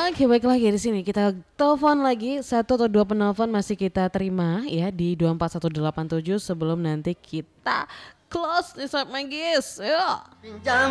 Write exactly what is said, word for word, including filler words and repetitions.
Oke, baik lagi di sini kita telepon lagi satu atau dua penelpon masih kita terima ya di dua empat satu delapan tujuh sebelum nanti kita close nih Sobat Magis. Yuk.